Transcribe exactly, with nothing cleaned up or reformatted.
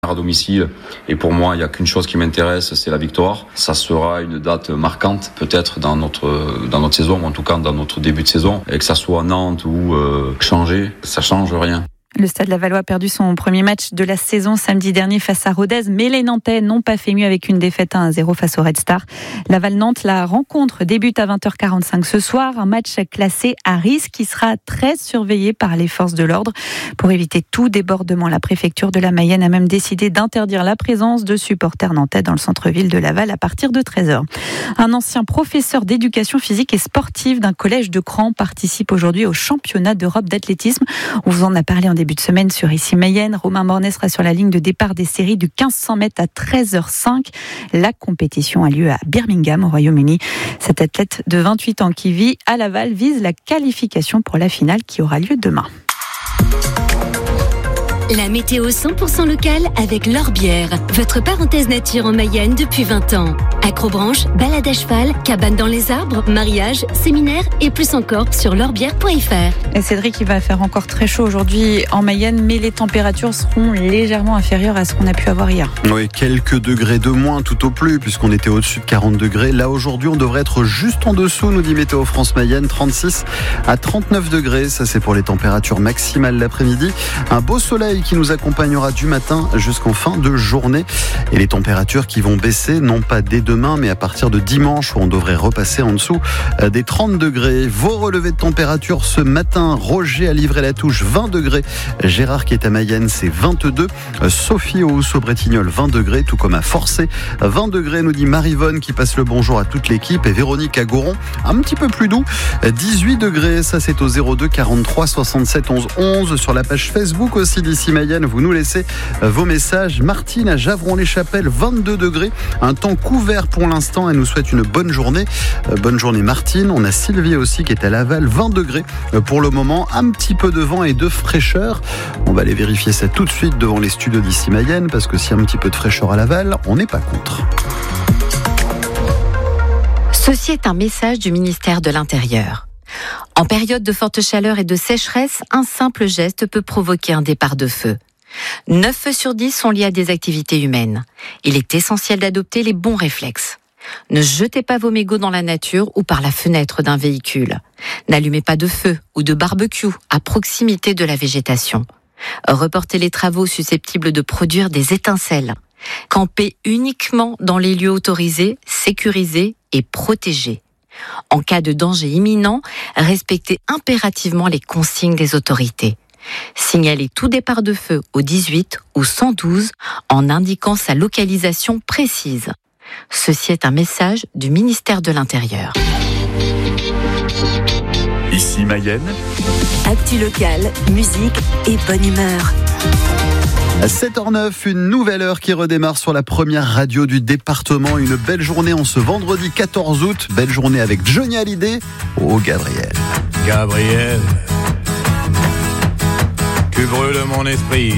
à domicile. Et pour moi, il n'y a qu'une chose qui m'intéresse, c'est la victoire. Ça sera une date marquante, peut-être dans notre dans notre saison, ou en tout cas dans notre début de saison. Et que ça soit Nantes ou euh, changer, ça change rien. Le Stade Lavallois a perdu son premier match de la saison samedi dernier face à Rodez, mais les Nantais n'ont pas fait mieux avec une défaite un à zéro face au Red Star. Laval-Nantes, la rencontre débute à vingt heures quarante-cinq ce soir, un match classé à risque qui sera très surveillé par les forces de l'ordre. Pour éviter tout débordement, la préfecture de la Mayenne a même décidé d'interdire la présence de supporters nantais dans le centre-ville de Laval à partir de treize heures. Un ancien professeur d'éducation physique et sportive d'un collège de Cran participe aujourd'hui au championnat d'Europe d'athlétisme. On vous en a parlé en début de semaine sur Ici Mayenne. Romain Mornay sera sur la ligne de départ des séries du quinze cents mètres à treize heures cinq. La compétition a lieu à Birmingham, au Royaume-Uni. Cet athlète de vingt-huit ans qui vit à Laval vise la qualification pour la finale qui aura lieu demain. La météo cent pour cent locale avec L'Orbière, votre parenthèse nature en Mayenne depuis vingt ans. Acrobranche, balade à cheval, cabane dans les arbres, mariage, séminaire et plus encore sur l'orbière point f r. Et Cédric, il va faire encore très chaud aujourd'hui en Mayenne, mais les températures seront légèrement inférieures à ce qu'on a pu avoir hier. Oui, quelques degrés de moins tout au plus, puisqu'on était au-dessus de quarante degrés. Là, aujourd'hui, on devrait être juste en dessous, nous dit Météo France Mayenne, trente-six à trente-neuf degrés. Ça, c'est pour les températures maximales l'après-midi. Un beau soleil qui nous accompagnera du matin jusqu'en fin de journée. Et les températures qui vont baisser, non pas dès demain, mais à partir de dimanche, où on devrait repasser en dessous des trente degrés. Vos relevés de température ce matin, Roger a livré la touche, vingt degrés. Gérard qui est à Mayenne, c'est vingt-deux. Sophie au Housseau-Bretignolles, vingt degrés, tout comme à Forcé. vingt degrés, nous dit Marivonne qui passe le bonjour à toute l'équipe. Et Véronique à Goron, un petit peu plus doux, dix-huit degrés. Ça, c'est au zéro deux quarante-trois soixante-sept onze onze. Sur la page Facebook aussi d'Ici Mayenne, vous nous laissez vos messages. Martine à Javron-les-Chapelles, vingt-deux degrés. Un temps couvert pour l'instant. Elle nous souhaite une bonne journée. Bonne journée Martine. On a Sylvie aussi qui est à Laval, vingt degrés. Pour le moment, un petit peu de vent et de fraîcheur. On va aller vérifier ça tout de suite devant les studios d'Ici Mayenne, parce que s'il y a un petit peu de fraîcheur à Laval, on n'est pas contre. Ceci est un message du ministère de l'Intérieur. En période de forte chaleur et de sécheresse, un simple geste peut provoquer un départ de feu. neuf feux sur dix sont liés à des activités humaines. Il est essentiel d'adopter les bons réflexes. Ne jetez pas vos mégots dans la nature ou par la fenêtre d'un véhicule. N'allumez pas de feu ou de barbecue à proximité de la végétation. Reportez les travaux susceptibles de produire des étincelles. Campez uniquement dans les lieux autorisés, sécurisés et protégés. En cas de danger imminent, respectez impérativement les consignes des autorités. Signalez tout départ de feu au dix-huit ou cent douze en indiquant sa localisation précise. Ceci est un message du ministère de l'Intérieur. Ici Mayenne. Actu locale, musique et bonne humeur. À sept heures neuf, une nouvelle heure qui redémarre sur la première radio du département. Une belle journée en ce vendredi quatorze août. Belle journée avec Johnny Hallyday. Oh Gabriel. Gabriel, tu brûles mon esprit.